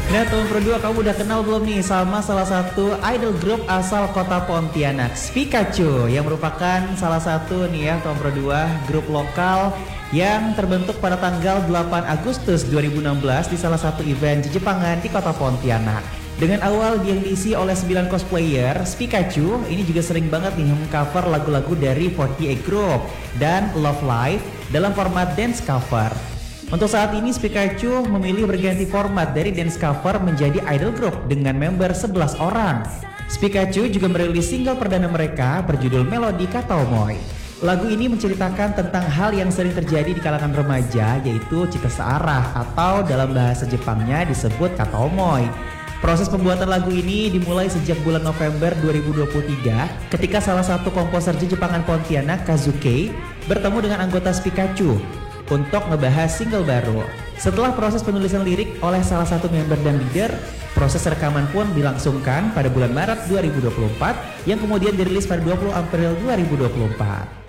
Nah, tahun kedua kamu udah kenal belum nih sama salah satu idol group asal kota Pontianak, Pikachu, yang merupakan salah satu nih ya tahun kedua grup lokal yang terbentuk pada tanggal 8 Agustus 2016 di salah satu event Jepangan di kota Pontianak. Dengan awal yang diisi oleh 9 cosplayer, Pikachu ini juga sering banget nih mengcover lagu-lagu dari 48 Group dan Love Live dalam format dance cover. Untuk saat ini Pikachu memilih berganti format dari dance cover menjadi idol group dengan member 11 orang. Pikachu juga merilis single perdana mereka berjudul Melody Kataomoy. Lagu ini menceritakan tentang hal yang sering terjadi di kalangan remaja, yaitu cinta searah atau dalam bahasa Jepangnya disebut Kataomoy. Proses pembuatan lagu ini dimulai sejak bulan November 2023 ketika salah satu komposer Jepangan Pontianak, Kazuke, bertemu dengan anggota Pikachu untuk ngebahas single baru. Setelah proses penulisan lirik oleh salah satu member dan leader, proses rekaman pun dilangsungkan pada bulan Maret 2024 yang kemudian dirilis pada 20 April 2024.